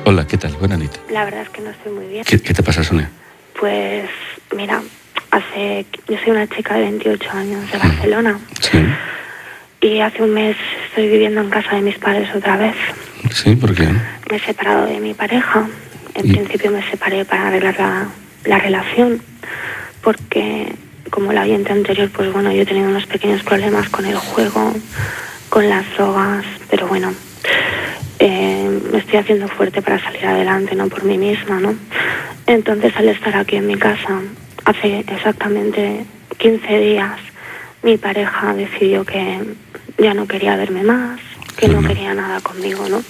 Hola, ¿qué tal? Buena nit. La verdad es que no estoy muy bien. ¿Qué te pasa, Sonia? Pues, mira, yo soy una chica de 28 años de Barcelona. Sí. Y hace un mes estoy viviendo en casa de mis padres otra vez. Sí, ¿por qué? Me he separado de mi pareja. En principio me separé para arreglar la relación. Porque, como la oyente anterior, pues bueno, yo he tenido unos pequeños problemas con el juego, con las drogas, pero bueno, me estoy haciendo fuerte para salir adelante, ¿no? Por mí misma, ¿no? Entonces, al estar aquí en mi casa, hace exactamente 15 días, mi pareja decidió que ya no quería verme más, que no quería nada conmigo, ¿no?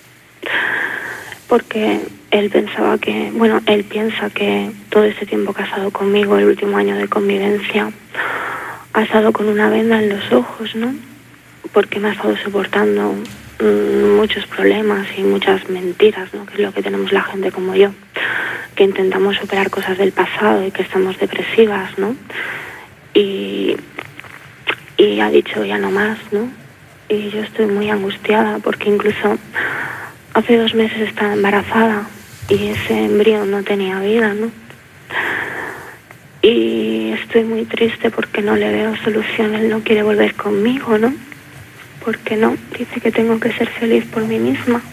Porque él piensa que todo este tiempo que ha estado conmigo, el último año de convivencia, ha estado con una venda en los ojos, ¿no? Porque me ha estado soportando muchos problemas y muchas mentiras, ¿no? Que es lo que tenemos la gente como yo, que intentamos superar cosas del pasado y que estamos depresivas, ¿no? Y ha dicho ya no más, ¿no? Y yo estoy muy angustiada porque incluso hace 2 meses estaba embarazada y ese embrión no tenía vida, ¿no? Y estoy muy triste porque no le veo solución. Él no quiere volver conmigo, ¿no? Porque no, dice que tengo que ser feliz por mí misma.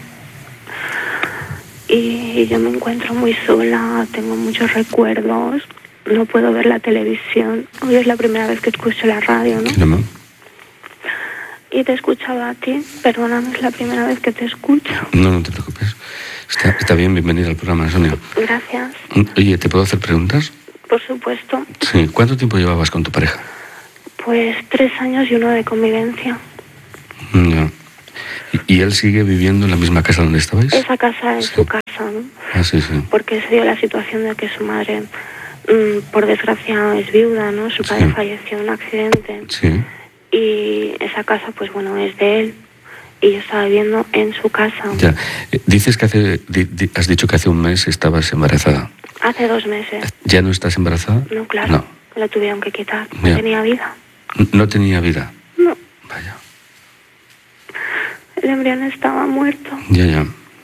Y yo me encuentro muy sola, tengo muchos recuerdos, no puedo ver la televisión. Hoy es la primera vez que escucho la radio, ¿no? ¿No? Y te escuchaba a ti, perdóname, es la primera vez que te escucho. No te preocupes. Está bien, bienvenida al programa, Sonia. Gracias. Oye, ¿te puedo hacer preguntas? Por supuesto. Sí. ¿Cuánto tiempo llevabas con tu pareja? Pues 3 años y 1 de convivencia. Ya. ¿Y él sigue viviendo en la misma casa donde estabais? Esa casa es su casa, ¿no? Ah, sí. Porque se dio la situación de que su madre, por desgracia, es viuda, ¿no? Su padre falleció en un accidente. Sí. Y esa casa, pues bueno, es de él. Y yo estaba viviendo en su casa. Ya. Dices que has dicho que hace un mes estabas embarazada. Hace 2 meses. ¿Ya no estás embarazada? No, claro. No. Lo tuvieron que quitar. No Ya. tenía vida. ¿No tenía vida? No. Vaya. El embrión estaba muerto. Ya.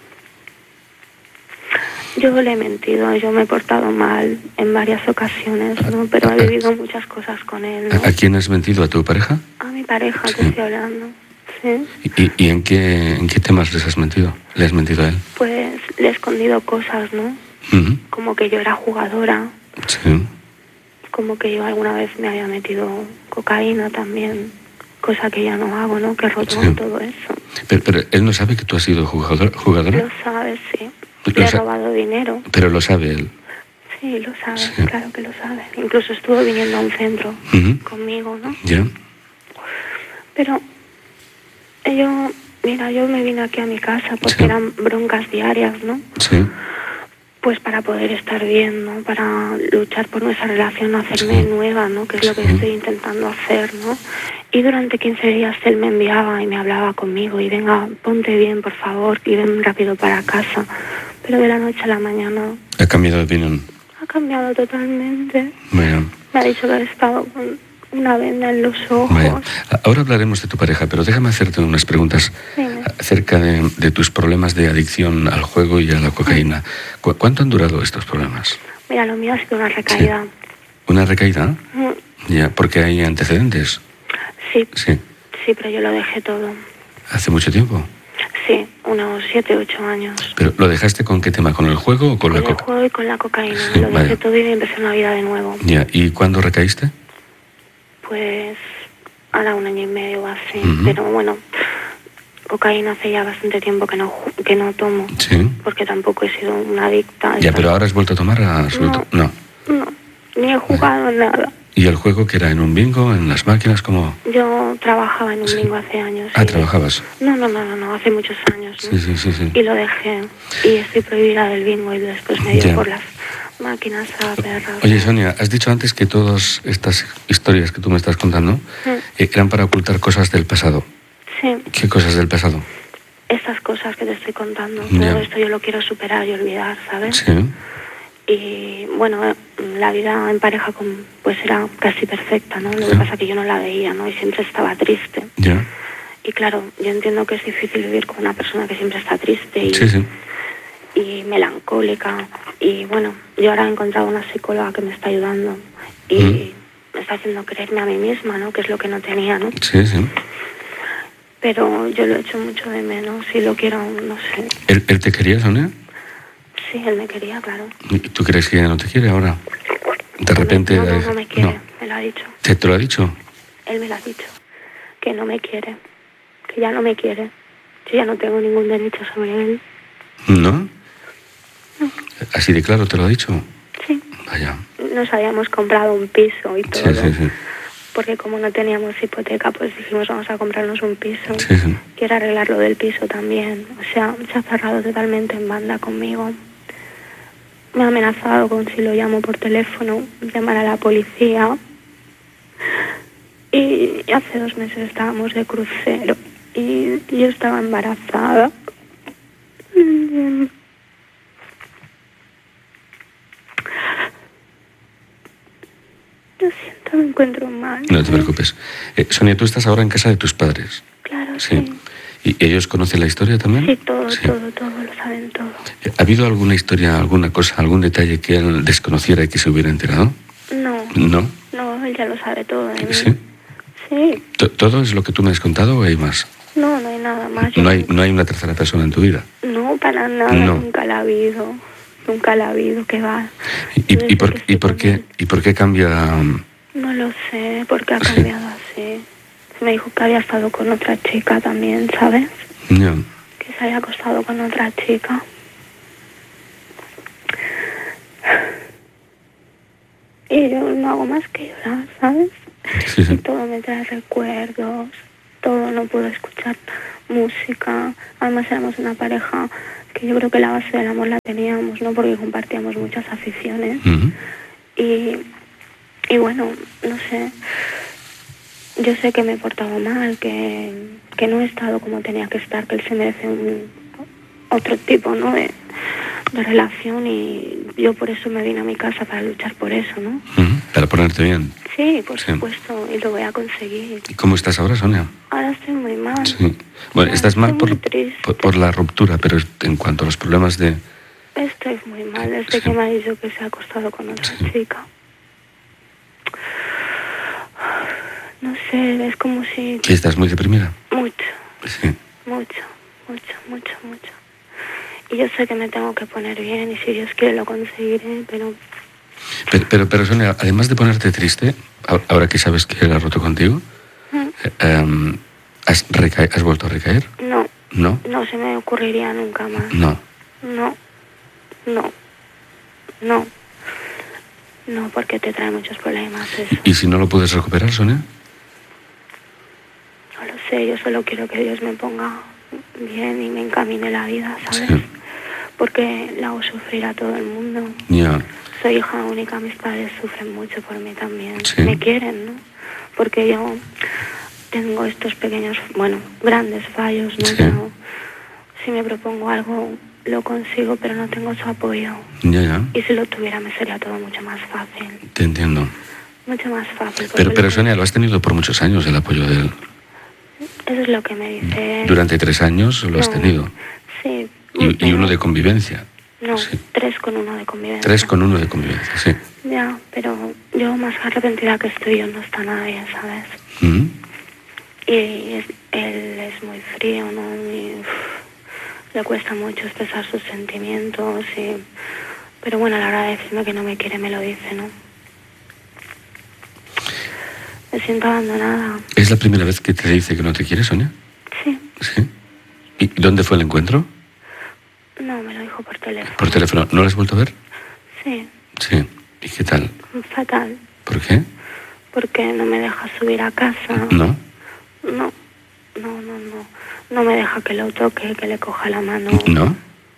Yo le he mentido, yo me he portado mal en varias ocasiones, ¿no? Pero he vivido muchas cosas con él, ¿no? ¿A quién has mentido? ¿A tu pareja? A mi pareja, Sí. te estoy hablando. Sí. ¿Y en qué temas les has mentido? ¿Le has mentido a él? Pues le he escondido cosas, ¿no? Uh-huh. Como que yo era jugadora, Sí. como que yo alguna vez me había metido cocaína también, cosa que ya no hago, ¿no? Que he roto con todo eso. Pero él no sabe que tú has sido jugadora. Lo sabe, sí. Lo Le he sa- robado dinero. Pero lo sabe él. Sí, lo sabe, Sí. claro que lo sabe. Incluso estuvo viniendo a un centro Uh-huh. conmigo, ¿no? Ya. Pero yo me vine aquí a mi casa porque Sí. eran broncas diarias, ¿no? Sí. Pues para poder estar bien, ¿no? Para luchar por nuestra relación, hacerme nueva, ¿no? Que es lo que estoy intentando hacer, ¿no? Y durante 15 días él me enviaba y me hablaba conmigo y venga, ponte bien, por favor, y ven rápido para casa. Pero de la noche a la mañana Ha cambiado de opinión. ha cambiado totalmente. Vaya. Me ha dicho que ha estado con una venda en los ojos. Vaya. Ahora hablaremos de tu pareja, pero déjame hacerte unas preguntas Dime. acerca de tus problemas de adicción al juego y a la cocaína. ¿Cuánto han durado estos problemas? Mira, lo mío ha sido una recaída. ¿Una recaída? Mm, Ya, porque hay antecedentes. Sí, Sí. sí, pero yo lo dejé todo. ¿Hace mucho tiempo? Sí, unos 7, 8 años. ¿Pero lo dejaste con qué tema? ¿Con el juego o con la Con el coca? juego y con la cocaína. Sí, Lo dejé vaya. todo y empecé una vida de nuevo. Ya, ¿y cuándo recaíste? Pues ahora 1 año y medio o así. Ujú. Pero bueno, cocaína hace ya bastante tiempo que no tomo. Sí. Porque tampoco he sido una adicta. Ya, pero ahora has vuelto a tomar No. No, ni he jugado nada. ¿Y el juego que era en un bingo, en las máquinas, como? Yo trabajaba en un Sí. bingo hace años. Ah, sí. ¿trabajabas? No, hace muchos años. ¿no? Sí. Y lo dejé. Y estoy prohibida del bingo y después me dio Ya. por las máquinas a perras. Oye, Sonia, has dicho antes que todas estas historias que tú me estás contando eran para ocultar cosas del pasado. Sí, ¿Qué cosas del pasado? estas cosas que te estoy contando, Ya. todo esto yo lo quiero superar y olvidar, ¿sabes? Sí. Y bueno, la vida en pareja pues era casi perfecta, ¿no? Lo que Sí. pasa es que yo no la veía, ¿no? Y siempre estaba triste. Ya. Y claro, yo entiendo que es difícil vivir con una persona que siempre está triste Sí. y melancólica. Y bueno, yo ahora he encontrado una psicóloga que me está ayudando y me está haciendo creerme a mí misma, ¿no? Que es lo que no tenía, ¿no? Sí, sí. Pero yo lo echo mucho de menos y lo quiero, no sé. ¿Él te quería, Sonia? Sí, él me quería, claro. ¿Y tú crees que ya no te quiere ahora? De repente... No me quiere, no. me lo ha dicho. ¿Te lo ha dicho? Él me lo ha dicho, que no me quiere, que ya no me quiere. Yo ya no tengo ningún derecho sobre él. ¿No? ¿Así de claro te lo ha dicho? Sí. Vaya. Nos habíamos comprado un piso y todo. Sí, sí, sí. Porque como no teníamos hipoteca, pues dijimos vamos a comprarnos un piso. Sí, sí. Quiero arreglar lo del piso también. O sea, se ha cerrado totalmente en banda conmigo. Me ha amenazado con si lo llamo por teléfono, llamar a la policía. Y hace 2 meses estábamos de crucero y yo estaba embarazada. Lo siento, me encuentro mal. No te preocupes. Sonia, tú estás ahora en casa de tus padres. Claro, sí. ¿Y ellos conocen la historia también? Sí, todo, lo saben todo. ¿Ha habido alguna historia, alguna cosa, algún detalle que él desconociera y que se hubiera enterado? No. ¿No? No, él ya lo sabe todo de mí. ¿Sí? Sí. ¿Todo es lo que tú me has contado o hay más? No, no hay nada más. ¿No hay una tercera persona en tu vida? No, para nada, no. Nunca la ha habido. Nunca la ha habido, que va. ¿Y por qué cambia? No lo sé, por qué ha cambiado así. Me dijo que había estado con otra chica también, ¿sabes? No. Que se había acostado con otra chica. Y yo no hago más que llorar, ¿sabes? Sí, sí. Y todo me trae recuerdos, todo, no puedo escuchar música. Además éramos una pareja que yo creo que la base del amor la teníamos, ¿no? Porque compartíamos muchas aficiones. Y bueno, no sé, yo sé que me he portado mal, que no he estado como tenía que estar, que él se merece otro tipo, ¿no? de relación, y yo por eso me vine a mi casa, para luchar por eso, ¿no? Para ponerte bien. Sí, por supuesto, y lo voy a conseguir. ¿Y cómo estás ahora, Sonia? Ahora estoy muy mal. Sí. Bueno, estás mal por la ruptura, pero en cuanto a los problemas de... Estoy muy mal desde que me ha dicho que se ha acostado con otra chica. No sé, es como si... ¿Estás muy deprimida? Mucho. Sí. Mucho. Y yo sé que me tengo que poner bien y si Dios quiere lo conseguiré, pero... Pero Sonia, además de ponerte triste, ahora que sabes que él ha roto contigo, ¿has vuelto a recaer? No. ¿No? No se me ocurriría nunca más. No. No, porque te trae muchos problemas eso. ¿Y si no lo puedes recuperar, Sonia? No lo sé, yo solo quiero que Dios me ponga bien y me encamine la vida, ¿sabes? Sí. Porque le hago sufrir a todo el mundo. Ya. Soy hija única, mis padres sufren mucho por mí también. Sí. Me quieren, ¿no? Porque yo tengo estos pequeños, grandes fallos, ¿no? Sí. Pero si me propongo algo, lo consigo, pero no tengo su apoyo. Ya. Y si lo tuviera, me sería todo mucho más fácil. Te entiendo. Mucho más fácil. Pero Sonia, lo has tenido por muchos años, el apoyo de él. Eso es lo que me dice. Durante 3 años lo has tenido. Sí. Y 1 de convivencia. No, sí. 3 con 1 de convivencia. 3 con 1 de convivencia, sí. Ya, pero yo más arrepentida que estoy, yo no está nadie, ¿sabes? Y él es muy frío, ¿no? Le cuesta mucho expresar sus sentimientos, pero bueno, a la hora de decirme que no me quiere, me lo dice, ¿no? Me siento abandonada. ¿Es la primera vez que te dice que no te quiere, Sonia? Sí. ¿Sí? ¿Y dónde fue el encuentro? No, me lo dijo por teléfono. ¿Por teléfono? ¿No lo has vuelto a ver? Sí. Sí. ¿Y qué tal? Fatal. ¿Por qué? Porque no me deja subir a casa. ¿No? No me deja que lo toque, que le coja la mano. ¿No?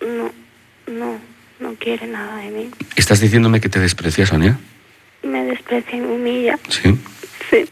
No quiere nada de mí. ¿Estás diciéndome que te desprecia, Sonia? Me desprecia y me humilla. Sí. Sí.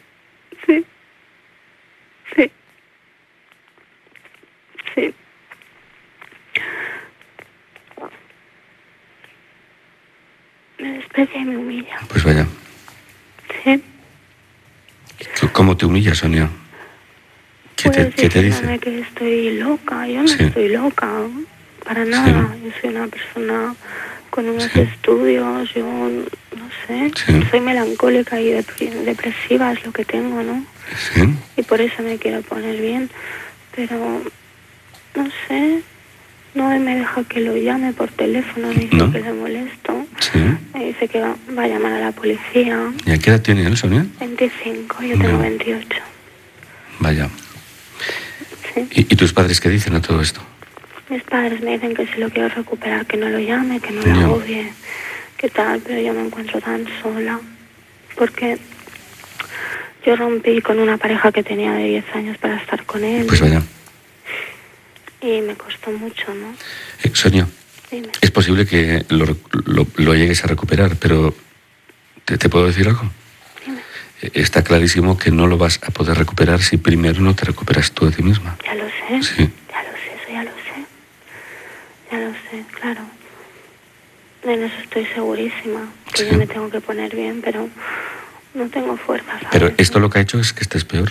Me desprecia y me humilla. Pues vaya. Sí. ¿Cómo te humilla, Sonia? ¿Qué te dice? Que estoy loca. Yo no Sí. estoy loca. para nada. Yo soy una persona con unos estudios, yo no sé, soy melancólica y depresiva, es lo que tengo, ¿no? Sí. Y por eso me quiero poner bien, pero no sé, no me deja que lo llame por teléfono, me dice que le molesto, me dice que va a llamar a la policía. ¿Y a qué edad tiene él, Sonia? 25, yo tengo 28. Vaya. Sí. ¿Y tus padres qué dicen a todo esto? Mis padres me dicen que si lo quiero recuperar, que no lo llame, que no lo agobie, que tal, pero yo me encuentro tan sola, porque yo rompí con una pareja que tenía de 10 años para estar con él. Pues vaya. Y me costó mucho, ¿no? Sonia, dime. Es posible que lo llegues a recuperar, pero ¿te puedo decir algo? Dime. Está clarísimo que no lo vas a poder recuperar si primero no te recuperas tú de ti misma. Ya lo sé, Sí. ya lo sé, eso ya lo sé. Ya lo sé, claro. En eso estoy segurísima, que yo me tengo que poner bien, pero no tengo fuerza, ¿sabes? Pero esto lo que ha hecho es que estés peor.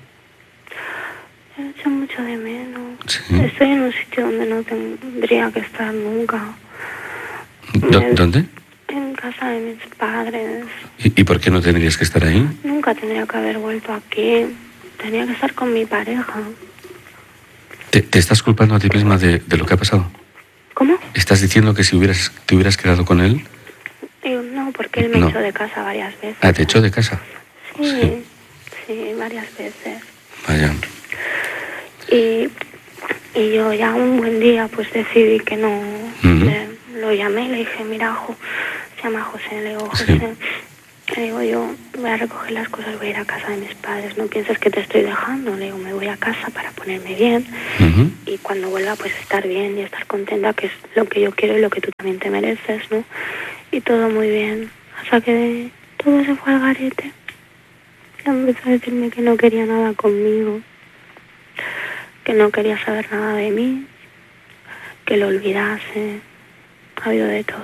Yo echo mucho de menos. Sí. Estoy en un sitio donde no tendría que estar nunca. ¿Dónde? En casa de mis padres. ¿Y por qué no tendrías que estar ahí? Nunca tendría que haber vuelto aquí. Tenía que estar con mi pareja. ¿Te estás culpando a ti misma de lo que ha pasado? ¿Cómo? ¿Estás diciendo que si te hubieras quedado con él? No, porque él me echó de casa varias veces. Ah, ¿te echó de casa? Sí, varias veces. Vaya. Y yo ya un buen día pues decidí que no. Lo llamé y le dije, mira, se llama José, le digo, José, le digo, yo voy a recoger las cosas, voy a ir a casa de mis padres, no pienses que te estoy dejando, le digo, me voy a casa para ponerme bien y cuando vuelva pues estar bien y estar contenta, que es lo que yo quiero y lo que tú también te mereces, ¿no? Y todo muy bien, hasta que todo se fue al garete. Ya empezó a decirme que no quería nada conmigo, que no quería saber nada de mí, que lo olvidase, ha habido de todo.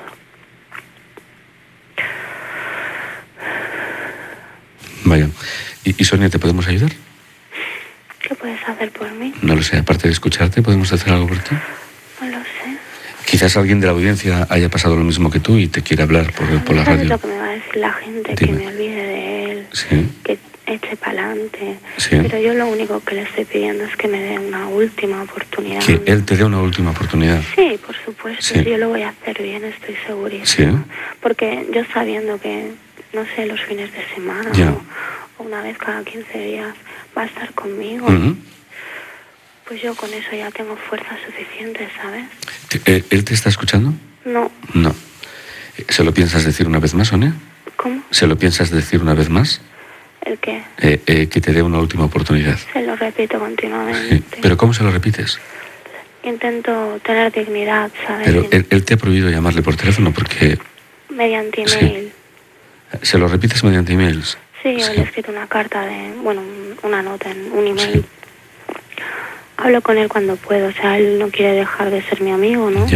Vaya. ¿Y Sonia, te podemos ayudar? ¿Qué puedes hacer por mí? No lo sé, aparte de escucharte, ¿podemos hacer algo por ti? No lo sé. Quizás alguien de la audiencia haya pasado lo mismo que tú y te quiere hablar por la radio. ¿Sabes lo que me va a decir la gente? Dime. Que me olvide de él, que eche para adelante. Pero yo lo único que le estoy pidiendo es que me dé una última oportunidad. Que él te dé una última oportunidad. Sí, por supuesto. Yo lo voy a hacer bien, estoy segurísima. Porque yo sabiendo que, no sé, los fines de semana o una vez cada 15 días va a estar conmigo, pues yo con eso ya tengo fuerza suficiente, ¿sabes? ¿Él te está escuchando? No. No. ¿Se lo piensas decir una vez más, Sonia? ¿Cómo? ¿Se lo piensas decir una vez más? ¿El qué? Que te dé una última oportunidad. Se lo repito continuamente. Sí. ¿Pero cómo se lo repites? Intento tener dignidad, ¿sabes? Pero él te ha prohibido llamarle por teléfono porque... Mediante email. ¿Se lo repites mediante emails? Sí, yo le he escrito una carta una nota en un email. Hablo con él cuando puedo, o sea, él no quiere dejar de ser mi amigo, ¿no?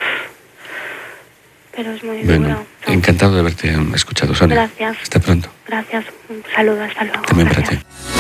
Pero es muy duro. Encantado de haberte escuchado, Sonia. Gracias. Hasta pronto. Gracias. Un saludo, hasta luego. También para ti.